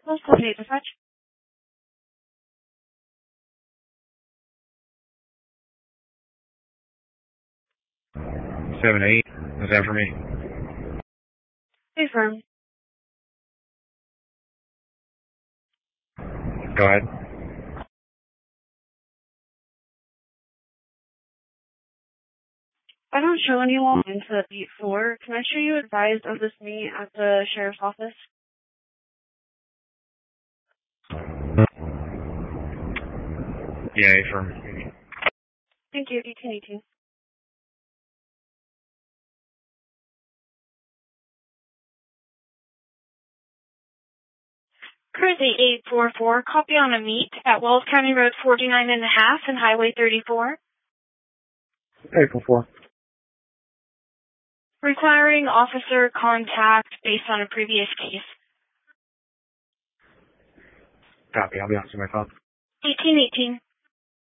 Postal Pay Dispatch. 7-8. What's that for me? Affirm. Go ahead. I don't show anyone into the beat floor. Can I show you advised of this meeting at the sheriff's office? Yeah, affirm. Thank you. 1818. Cruise 8844, copy on a meet at Wells County Road 49 and a half and Highway 34. April 4. Requiring officer contact based on a previous case. Copy. I'll be on to my phone. 1818.